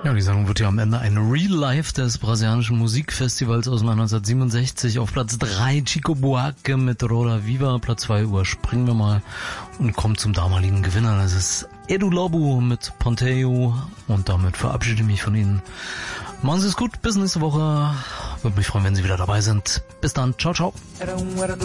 Ja, die Sendung wird ja am Ende ein Real Life des brasilianischen Musikfestivals aus 1967. Auf Platz 3 Chico Buarque mit Roda Viva. Platz 2 überspringen wir mal und kommen zum damaligen Gewinner. Das ist Edu Lobo mit Ponteo. Und damit verabschiede ich mich von Ihnen. Machen Sie es gut, bis nächste Woche. Würde mich freuen, wenn Sie wieder dabei sind. Bis dann, ciao, ciao.